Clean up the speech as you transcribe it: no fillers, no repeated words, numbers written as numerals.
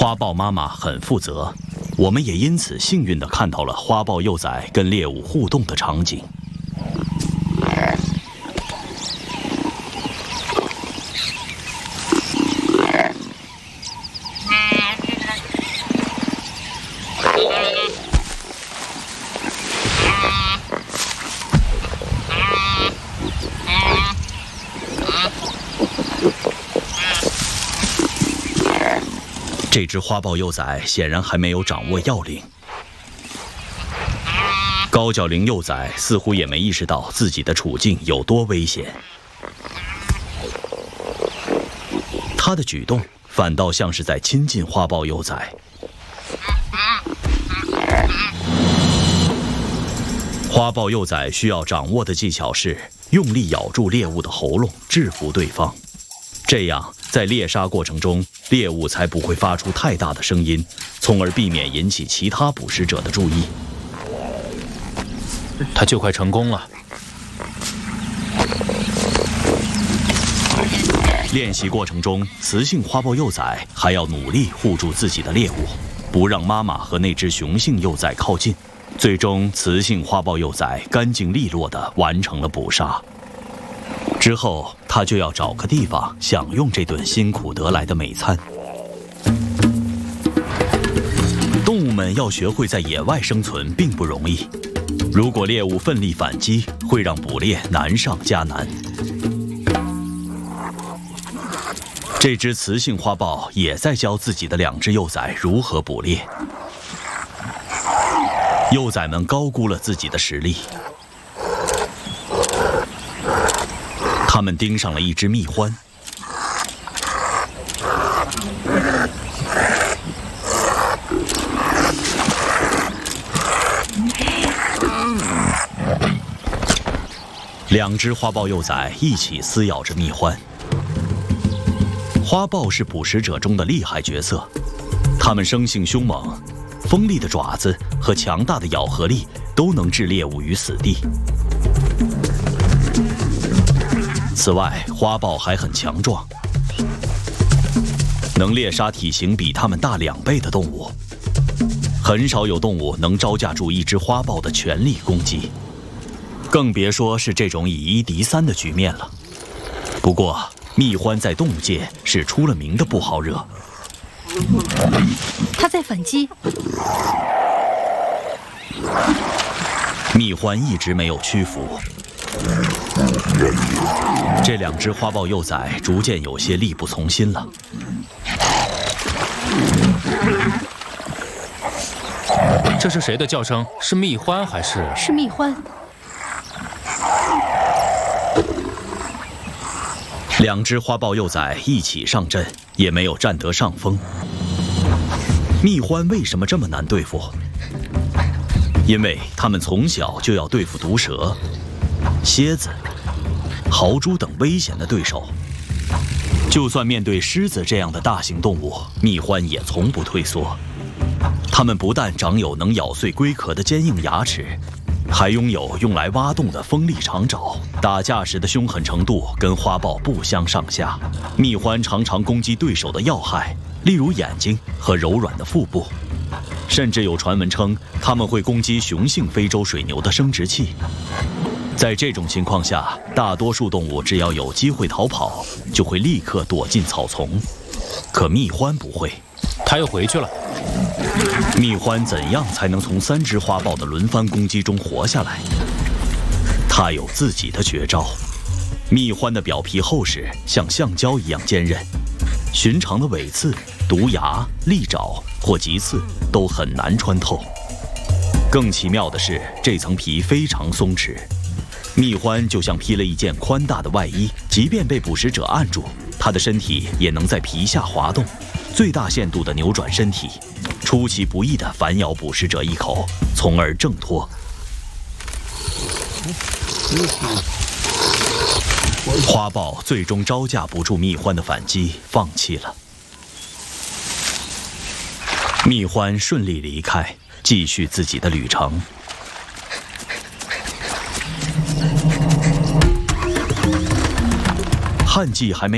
花豹妈妈很负责，我们也因此幸运地看到了花豹幼崽跟猎物互动的场景。这只花豹幼崽显然还没有掌握要领，高角羚幼崽似乎也没意识到自己的处境有多危险，它的举动反倒像是在亲近花豹幼崽。花豹幼崽需要掌握的技巧是用力咬住猎物的喉咙，制服对方。这样，在猎杀过程中，猎物才不会发出太大的声音，从而避免引起其他捕食者的注意。 它就快成功了。 练习过程中，雌性花豹幼崽还要努力护住自己的猎物，不让妈妈和那只雄性幼崽靠近。最终，雌性花豹幼崽干净利落地完成了捕杀。之后，它就要找个地方享用这顿辛苦得来的美餐。动物们要学会在野外生存并不容易，如果猎物奋力反击，会让捕猎难上加难。这只雌性花豹也在教自己的2只幼崽如何捕猎。幼崽们高估了自己的实力，他们盯上了一只蜜獾。2只花豹幼崽一起撕咬着蜜獾。花豹是捕食者中的厉害角色，它们生性凶猛，锋利的爪子和强大的咬合力都能置猎物于死地。此外，花豹还很强壮，能猎杀体型比它们大2倍的动物。很少有动物能招架住一只花豹的全力攻击，更别说是这种以1敌3的局面了。不过，蜜獾在动物界是出了名的不好惹。 它在反击。 蜜獾一直没有屈服。这2只花豹幼崽逐渐有些力不从心了。 这是谁的叫声？是蜜獾还是？ 是蜜獾。 2只花豹幼崽一起上阵，也没有占得上风。蜜獾为什么这么难对付？因为它们从小就要对付毒蛇、蝎子、豪猪等危险的对手。就算面对狮子这样的大型动物，蜜獾也从不退缩。它们不但长有能咬碎龟壳的坚硬牙齿，还拥有用来挖洞的锋利长爪，打架时的凶狠程度跟花豹不相上下。蜜獾常常攻击对手的要害，例如眼睛和柔软的腹部，甚至有传闻称它们会攻击雄性非洲水牛的生殖器。在这种情况下，大多数动物只要有机会逃跑，就会立刻躲进草丛。可蜜獾不会， 它又回去了。 蜜獾怎样才能从3只花豹的轮番攻击中活下来？它有自己的绝招。蜜獾的表皮厚实，像橡胶一样坚韧，寻常的尾刺、毒牙、利爪或棘刺都很难穿透。更奇妙的是，这层皮非常松弛。蜜獾就像披了一件宽大的外衣，即便被捕食者按住，它的身体也能在皮下滑动，最大限度地扭转身体，出其不意地反咬捕食者一口，从而挣脱。花豹最终招架不住蜜獾的反击，放弃了。蜜獾顺利离开，继续自己的旅程。旱季还没